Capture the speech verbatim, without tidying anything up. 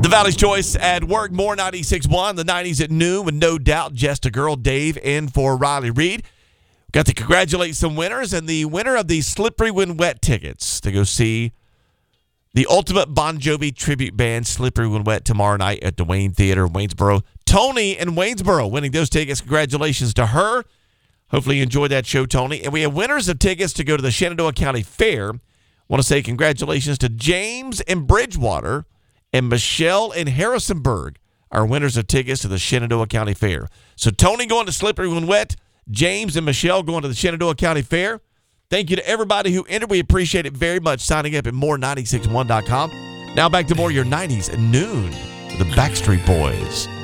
The Valley's Choice at work, more ninety-six point one, the nineties at noon with No Doubt, Just a Girl, Dave in for Riley Reed. Got to congratulate some winners, and the winner of the Slippery When Wet tickets to go see the Ultimate Bon Jovi tribute band, Slippery When Wet, tomorrow night at the Wayne Theater in Waynesboro. Tony in Waynesboro winning those tickets. Congratulations to her. Hopefully you enjoyed that show, Tony. And we have winners of tickets to go to the Shenandoah County Fair. Want to say congratulations to James in Bridgewater and Michelle in Harrisonburg, are winners of tickets to the Shenandoah County Fair. So Tony going to Slippery When Wet, James and Michelle going to the Shenandoah County Fair. Thank you to everybody who entered. We appreciate it very much. Signing up at more nine six one dot com. Now back to more of your nineties at noon with the Backstreet Boys.